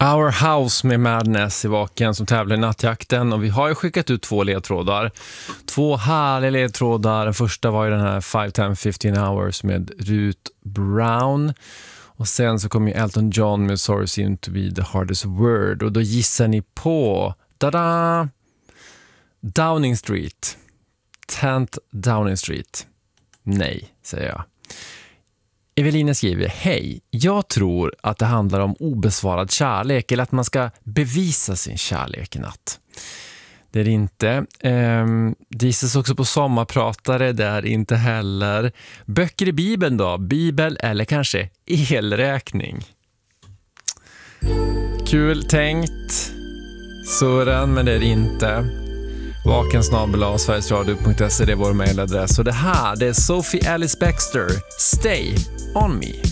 Our House med Madness i Vaken som tävlar i nattjakten, och vi har ju skickat ut 2 ledtrådar. 2 härliga ledtrådar. Den första var ju den här 5, 10, 15 hours med Ruth Brown, och sen så kom ju Elton John med Sorry Seems to be the hardest word, och då gissar ni på tada! Downing Street. 10th Downing Street. Nej, säger jag. Evelina skriver: hej, jag tror att det handlar om obesvarad kärlek, eller att man ska bevisa sin kärlek i natt. Det är det inte. Det gissas också på sommarpratare, det är inte heller. Böcker i Bibeln då? Bibel eller kanske elräkning? Kul tänkt, Sören, men det är det inte. vakensnabel@sverigesradio.se, det är vår mailadress. Och det här, det är Sophie Alice Baxter, Stay on Me.